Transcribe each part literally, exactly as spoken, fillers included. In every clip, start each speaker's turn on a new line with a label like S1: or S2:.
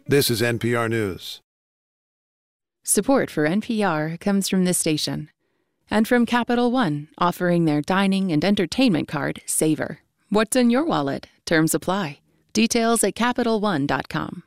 S1: This is N P R News.
S2: Support for N P R comes from this station and from Capital One, offering their dining and entertainment card, Savor. What's in your wallet? Terms apply. Details at Capital One dot com.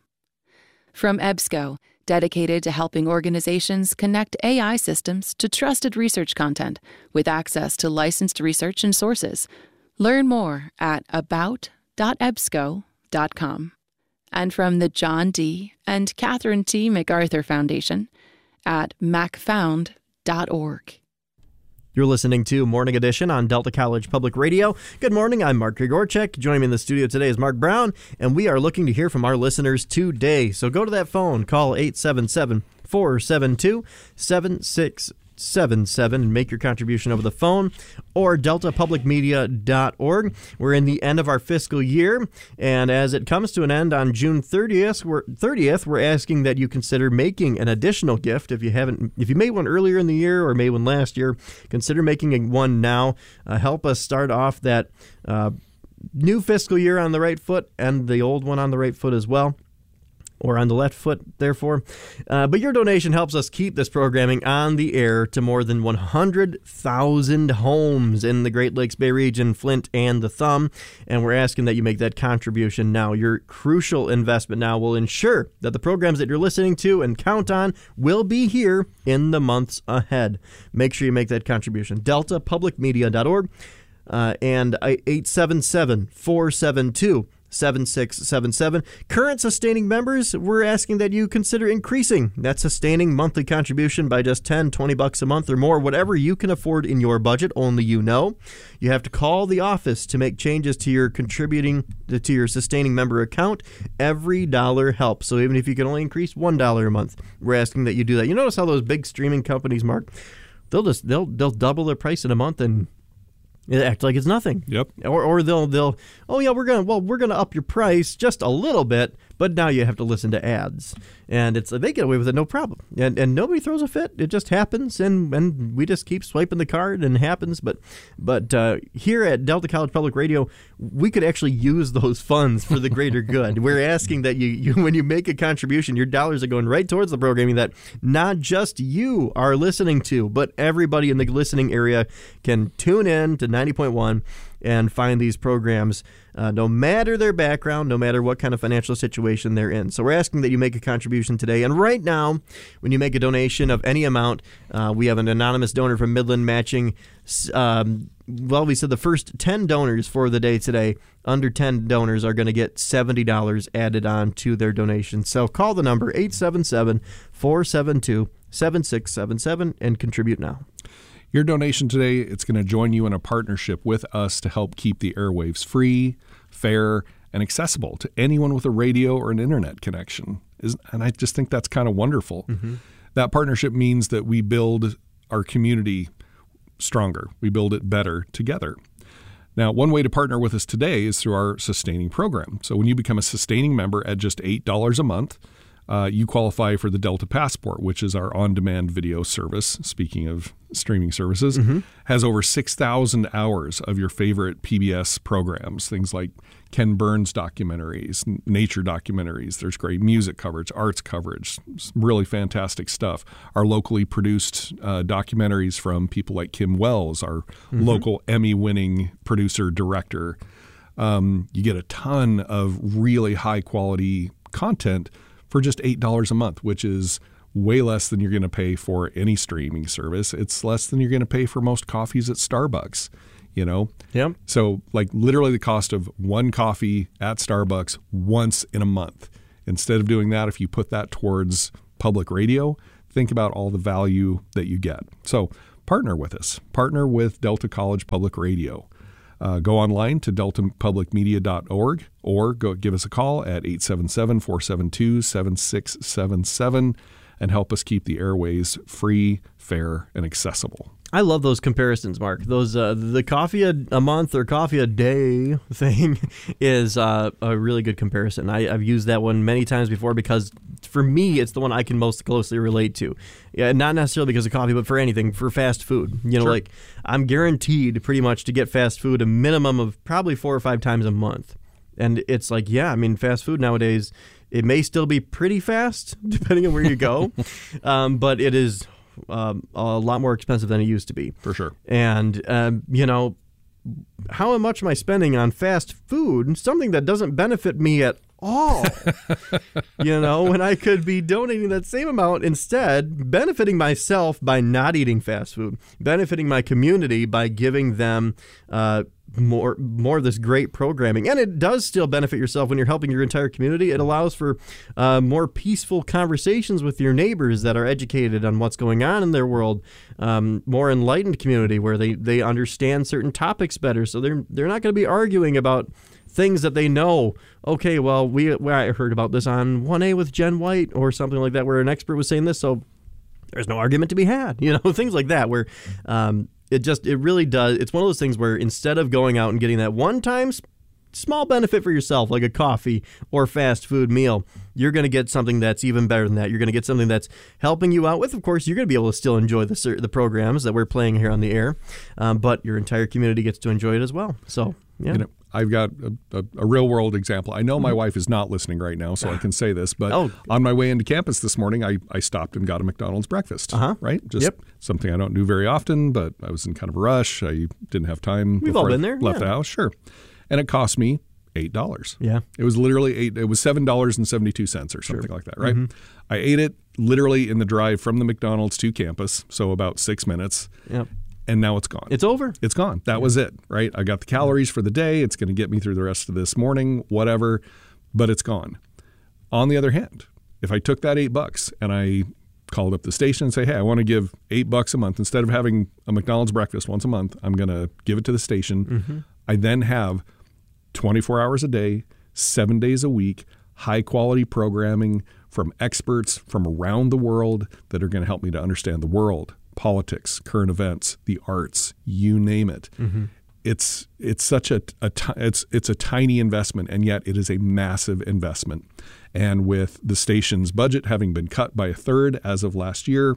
S2: From EBSCO, dedicated to helping organizations connect A I systems to trusted research content with access to licensed research and sources. Learn more at about dot ebsco dot com. And from the John D. and Catherine T. MacArthur Foundation at mac found dot org.
S3: You're listening to Morning Edition on Delta College Public Radio. Good morning, I'm Mark Grigorchek. Joining me in the studio today is Mark Brown, and we are looking to hear from our listeners today. So go to that phone, call eight seven seven, four seven two, seven six seven seven and make your contribution over the phone, or delta public media dot org. We're in the end of our fiscal year, and as it comes to an end on June thirtieth, we're, thirtieth, we're asking that you consider making an additional gift. If you haven't, if you made one earlier in the year or made one last year, consider making one now. Uh, help us start off that uh, new fiscal year on the right foot and the old one on the right foot as well. Or on the left foot, therefore. Uh, but your donation helps us keep this programming on the air to more than one hundred thousand homes in the Great Lakes Bay region, Flint, and the Thumb. And we're asking that you make that contribution now. Your crucial investment now will ensure that the programs that you're listening to and count on will be here in the months ahead. Make sure you make that contribution. delta public media dot org uh, and eight seven seven, four seven two, seven six seven seven. Current sustaining members, we're asking that you consider increasing that sustaining monthly contribution by just ten, twenty bucks a month or more, whatever you can afford in your budget. Only you know. You have to call the office to make changes to your contributing to your sustaining member account. Every dollar helps. So even if you can only increase one dollar a month, we're asking that you do that. You notice how those big streaming companies, Mark, they'll just they'll they'll double their price in a month and it act like it's nothing.
S4: Yep.
S3: Or or they'll they'll oh yeah we're gonna well we're gonna up your price just a little bit, but now you have to listen to ads, and it's they get away with it no problem, and and nobody throws a fit. It just happens, and and we just keep swiping the card, and it happens. But but uh, here at Delta College Public Radio, we could actually use those funds for the greater good. We're asking that you, you when you make a contribution, your dollars are going right towards the programming that not just you are listening to, but everybody in the listening area can tune in to ninety point one and find these programs, uh, no matter their background, no matter what kind of financial situation they're in. So we're asking that you make a contribution today. And right now, when you make a donation of any amount, uh, we have an anonymous donor from Midland matching. Um, well, we said the first ten donors for the day today, under ten donors, are going to get seventy dollars added on to their donation. So call the number eight seven seven, four seven two, seven six seven seven and contribute now.
S4: Your donation today, it's going to join you in a partnership with us to help keep the airwaves free, fair, and accessible to anyone with a radio or an internet connection. And I just think that's kind of wonderful. Mm-hmm. That partnership means that we build our community stronger. We build it better together. Now, one way to partner with us today is through our sustaining program. So when you become a sustaining member at just eight dollars a month, Uh, you qualify for the Delta Passport, which is our on-demand video service. Speaking of streaming services, mm-hmm. has over six thousand hours of your favorite P B S programs, things like Ken Burns documentaries, nature documentaries. There's great music coverage, arts coverage, really fantastic stuff. Our locally produced uh, documentaries from people like Kim Wells, our mm-hmm. local Emmy-winning producer-director. Um, you get a ton of really high-quality content for just eight dollars a month, which is way less than you're going to pay for any streaming service. It's less than you're going to pay for most coffees at Starbucks, you know?
S3: Yep.
S4: So like literally the cost of one coffee at Starbucks once in a month. Instead of doing that, if you put that towards public radio, think about all the value that you get. So partner with us. Partner with Delta College Public Radio. Uh, go online to delta public media dot org or go give us a call at eight seven seven, four seven two, seven six seven seven and help us keep the airways free, fair, and accessible.
S3: I love those comparisons, Mark. Those uh, the coffee a, a month or coffee a day thing is uh, a really good comparison. I, I've used that one many times before because for me, it's the one I can most closely relate to. Yeah, not necessarily because of coffee, but for anything, for fast food. You know,
S4: sure.
S3: like I'm guaranteed pretty much to get fast food a minimum of probably four or five times a month. And it's like, yeah, I mean, fast food nowadays, It may still be pretty fast, depending on where you go, um, but it is um, a lot more expensive than it used to be.
S4: For sure.
S3: And, um, you know, how much am I spending on fast food, something that doesn't benefit me at all? You know, when I could be donating that same amount instead, benefiting myself by not eating fast food, benefiting my community by giving them uh, more more of this great programming. And it does still benefit yourself when you're helping your entire community. It allows for uh, more peaceful conversations with your neighbors that are educated on what's going on in their world, um, more enlightened community where they, they understand certain topics better. So they're they're not going to be arguing about things that they know. Okay, well, we, we I heard about this on one A with Jen White or something like that, where an expert was saying this, so there's no argument to be had. You know, things like that, where um, it just it really does. It's one of those things where instead of going out and getting that one-time small benefit for yourself, like a coffee or fast food meal, you're going to get something that's even better than that. You're going to get something that's helping you out with. Of course, you're going to be able to still enjoy the the programs that we're playing here on the air, um, but your entire community gets to enjoy it as well. So, yeah.
S4: You know, I've got a, a, a real world example. I know my wife is not listening right now, so I can say this, but
S3: Oh.
S4: on my way into campus this morning, I, I stopped and got a McDonald's breakfast,
S3: Uh-huh.
S4: right? Just
S3: Yep.
S4: something I don't do very often, but I was in kind of a rush. I didn't have time
S3: We've
S4: before
S3: all been
S4: I
S3: there,
S4: left
S3: yeah.
S4: the house. Sure. And it cost me eight dollars.
S3: Yeah.
S4: It was literally eight. It was seven dollars and seventy-two cents or something like that, right? I ate it literally in the drive from the McDonald's to campus, so about six minutes.
S3: Yep.
S4: And now it's gone.
S3: It's over.
S4: It's gone. That was it, right? I got the calories for the day. It's going to get me through the rest of this morning, whatever, but it's gone. On the other hand, if I took that eight bucks and I called up the station and say, hey, I want to give eight bucks a month, instead of having a McDonald's breakfast once a month, I'm going to give it to the station.
S3: Mm-hmm.
S4: I then have twenty-four hours a day, seven days a week, high quality programming from experts from around the world that are going to help me to understand the world, politics, current events, the arts, you name it.
S3: Mm-hmm.
S4: It's it's such a, a t- it's it's a tiny investment, and yet it is a massive investment. And with the station's budget having been cut by a third as of last year,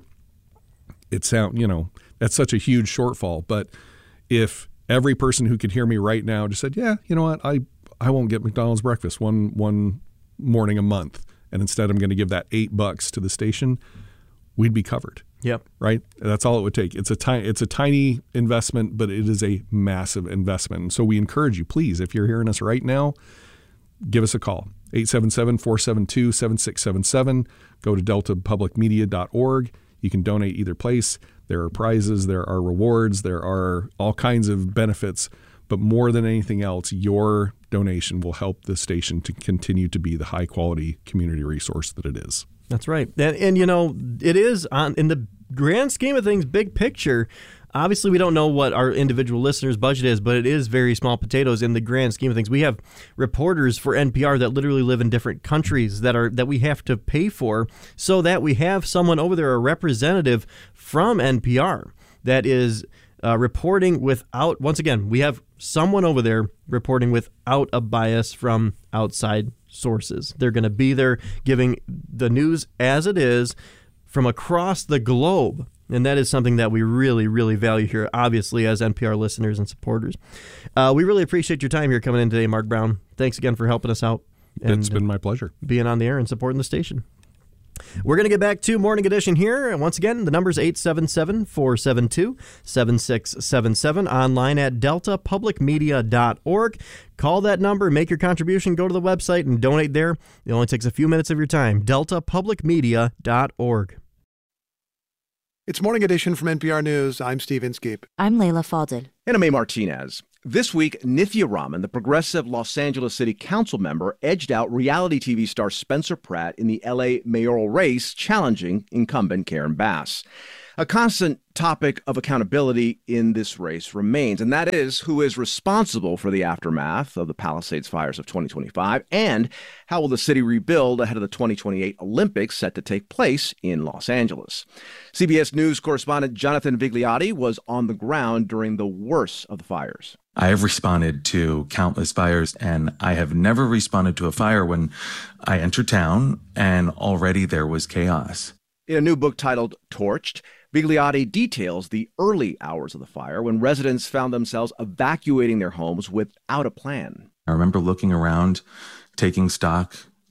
S4: it sound you know that's such a huge shortfall. But if every person who could hear me right now just said, yeah, you know what, I I won't get McDonald's breakfast one one morning a month, and instead I'm going to give that eight bucks to the station, we'd be covered.
S3: Yep.
S4: Right? That's all it would take. It's a tiny it's a tiny investment, but it is a massive investment. And so we encourage you, please, if you're hearing us right now, give us a call. eight seven seven, four seven two, seven six seven seven. Go to delta public media dot org. You can donate either place. There are prizes, there are rewards, there are all kinds of benefits, but more than anything else, your donation will help the station to continue to be the high quality community resource that it is.
S3: That's right. And, and you know, it is on in the grand scheme of things, big picture. Obviously, we don't know what our individual listeners' budget is, but it is very small potatoes in the grand scheme of things. We have reporters for N P R that literally live in different countries that are that we have to pay for, so that we have someone over there, a representative from N P R, that is uh, reporting without, once again, we have someone over there reporting without a bias from outside sources. They're going to be there giving the news as it is from across the globe. And that is something that we really, really value here, obviously, as N P R listeners and supporters. Uh, we really appreciate your time here coming in today, Mark Brown. Thanks again for helping us out. And
S4: It's been my pleasure.
S3: being on the air and supporting the station. We're going to get back to Morning Edition here. And once again, the number is eight seven seven, four seven two, seven six seven seven, online at delta public media dot org. Call that number, make your contribution, go to the website and donate there. It only takes a few minutes of your time. delta public media dot org.
S1: It's Morning Edition from N P R News. I'm Steve Inskeep.
S5: I'm Layla Fadel.
S6: And I'm A. Martinez. This week, Nithya Raman, the progressive Los Angeles City Council member, edged out reality T V star Spencer Pratt in the L A mayoral race, challenging incumbent Karen Bass. A constant topic of accountability in this race remains, and that is who is responsible for the aftermath of the Palisades fires of twenty twenty-five, and how will the city rebuild ahead of the twenty twenty-eight Olympics set to take place in Los Angeles. C B S News correspondent Jonathan Vigliotti was on the ground during the worst of the fires.
S7: I have responded to countless fires, and I have never responded to a fire when I entered town and already there was chaos.
S6: In a new book titled Torched, Vigliotti details the early hours of the fire when residents found themselves evacuating their homes without a plan.
S7: I remember looking around, taking stock,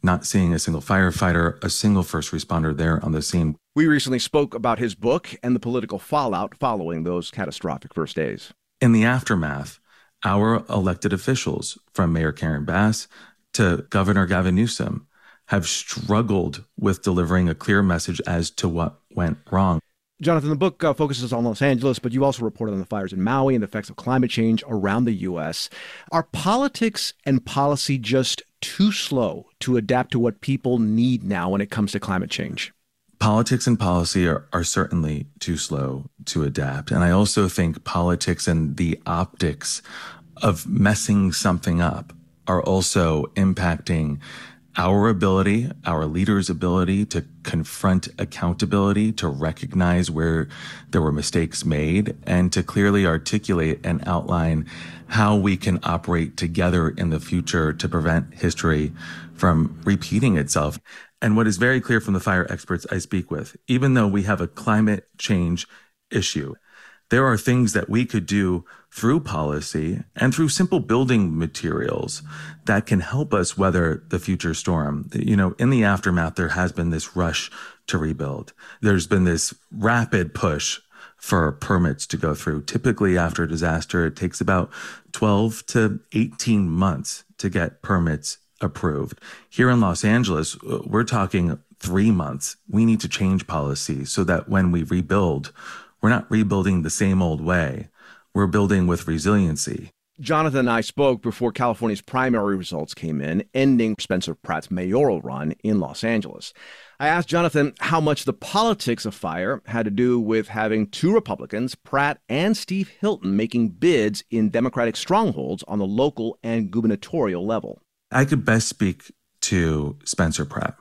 S7: not seeing a single firefighter, a single first responder there on the scene.
S6: We recently spoke about his book and the political fallout following those catastrophic first days.
S7: In the aftermath, our elected officials, from Mayor Karen Bass to Governor Gavin Newsom, have struggled with delivering a clear message as to what went wrong.
S6: Jonathan, the book uh, focuses on Los Angeles, but you also reported on the fires in Maui and the effects of climate change around the U S. Are politics and policy just too slow to adapt to what people need now when it comes to climate change?
S7: Politics and policy are, are certainly too slow to adapt. And I also think politics and the optics of messing something up are also impacting our ability, our leaders' ability to confront accountability, to recognize where there were mistakes made, and to clearly articulate and outline how we can operate together in the future to prevent history from repeating itself. And what is very clear from the fire experts I speak with, even though we have a climate change issue, there are things that we could do through policy and through simple building materials that can help us weather the future storm. You know, in the aftermath, there has been this rush to rebuild. There's been this rapid push for permits to go through. Typically, after a disaster, it takes about twelve to eighteen months to get permits approved. Here in Los Angeles, we're talking three months. We need to change policy so that when we rebuild, we're not rebuilding the same old way. We're building with resiliency.
S6: Jonathan and I spoke before California's primary results came in, ending Spencer Pratt's mayoral run in Los Angeles. I asked Jonathan how much the politics of fire had to do with having two Republicans, Pratt and Steve Hilton, making bids in Democratic strongholds on the local and gubernatorial level.
S7: I could best speak to Spencer Pratt.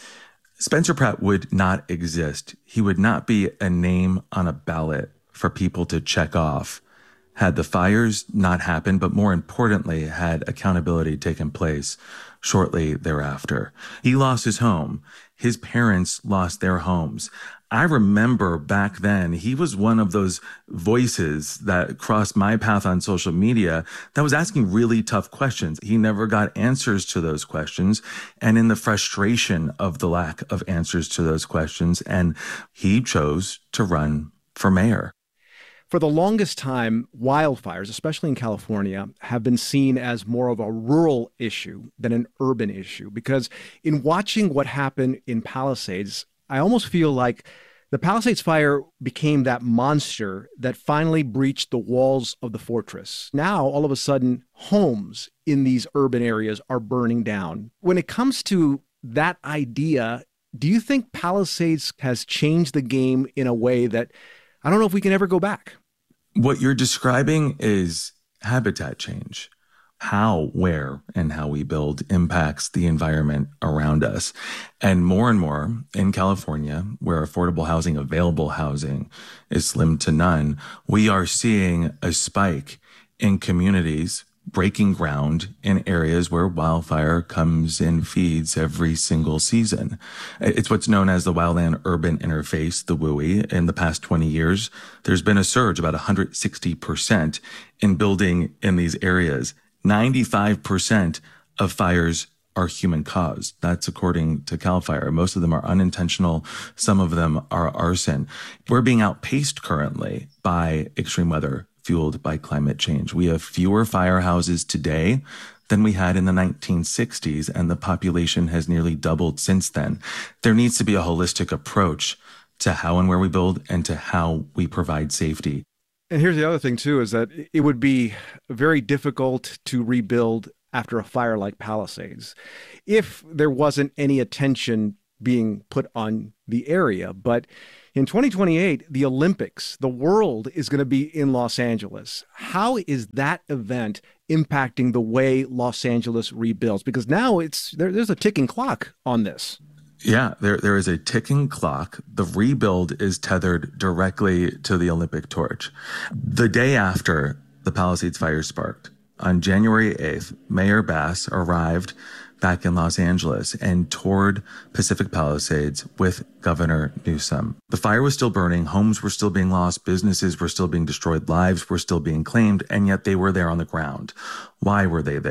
S7: Spencer Pratt would not exist. He would not be a name on a ballot for people to check off had the fires not happened, but more importantly, had accountability taken place shortly thereafter. He lost his home. His parents lost their homes. I remember back then, he was one of those voices that crossed my path on social media that was asking really tough questions. He never got answers to those questions. And in the frustration of the lack of answers to those questions, and he chose to run for mayor.
S6: For the longest time, wildfires, especially in California, have been seen as more of a rural issue than an urban issue. Because in watching what happened in Palisades, I almost feel like the Palisades fire became that monster that finally breached the walls of the fortress. Now, all of a sudden, homes in these urban areas are burning down. When it comes to that idea, do you think Palisades has changed the game in a way that I don't know if we can ever go back?
S7: What you're describing is habitat change. How, where, and how we build impacts the environment around us. And more and more in California, where affordable housing, available housing is slim to none, we are seeing a spike in communities breaking ground in areas where wildfire comes in feeds every single season. It's what's known as the wildland-urban interface, the W U I. In the past twenty years, there's been a surge about one hundred sixty percent in building in these areas. ninety-five percent of fires are human caused. That's according to CAL FIRE. Most of them are unintentional. Some of them are arson. We're being outpaced currently by extreme weather fueled by climate change. We have fewer firehouses today than we had in the nineteen sixties, and the population has nearly doubled since then. There needs to be a holistic approach to how and where we build and to how we provide safety.
S6: And here's the other thing, too, is that it would be very difficult to rebuild after a fire like Palisades if there wasn't any attention being put on the area. But in twenty twenty-eight, the Olympics, the world is going to be in Los Angeles. How is that event impacting the way Los Angeles rebuilds? Because now it's there, there's a ticking clock on this.
S7: Yeah, there there is a ticking clock. The rebuild is tethered directly to the Olympic torch. The day after the Palisades fire sparked, on January eighth, Mayor Bass arrived back in Los Angeles and toured Pacific Palisades with Governor Newsom. The fire was still burning, homes were still being lost, businesses were still being destroyed, lives were still being claimed, and yet they were there on the ground. Why were they there?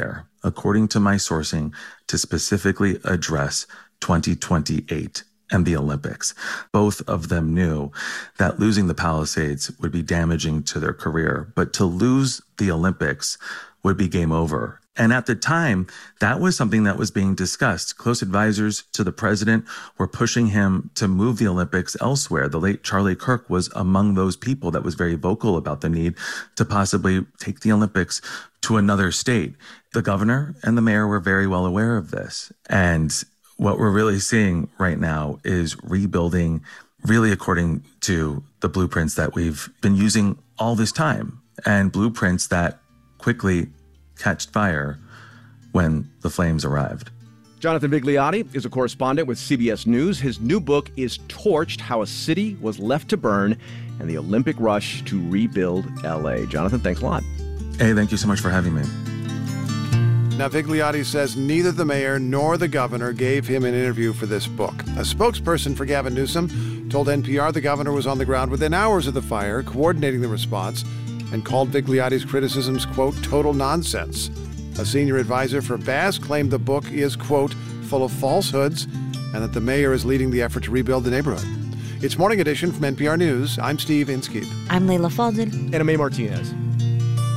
S7: according to my sourcing, to specifically address twenty twenty-eight and the Olympics. Both of them knew that losing the Palisades would be damaging to their career, but to lose the Olympics would be game over. And at the time, that was something that was being discussed. Close advisors to the president were pushing him to move the Olympics elsewhere. The late Charlie Kirk was among those people that was very vocal about the need to possibly take the Olympics to another state. The governor and the mayor were very well aware of this. And what we're really seeing right now is rebuilding really according to the blueprints that we've been using all this time, and blueprints that quickly catch fire when the flames arrived.
S6: Jonathan Vigliotti is a correspondent with C B S News. His new book is Torched: How a City Was Left to Burn and the Olympic Rush to Rebuild L A. Jonathan, thanks a lot.
S7: Hey, thank you so much for having me.
S1: Now, Vigliotti says neither the mayor nor the governor gave him an interview for this book. A spokesperson for Gavin Newsom told N P R the governor was on the ground within hours of the fire, coordinating the response, and called Vigliotti's criticisms, quote, total nonsense. A senior advisor for Bass claimed the book is, quote, full of falsehoods, and that the mayor is leading the effort to rebuild the neighborhood. It's Morning Edition from N P R News. I'm Steve Inskeep.
S5: I'm Leila Fadel.
S6: And I'm May Martinez.